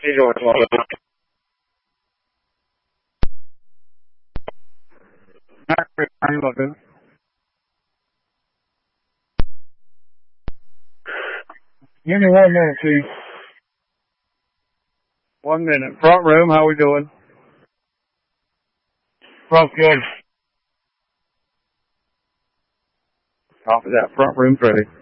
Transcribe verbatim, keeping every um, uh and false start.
He's doing well. How you looking? Give me one minute, please. One minute. Front room, how we doing? Front good. Copy that. Front room's ready.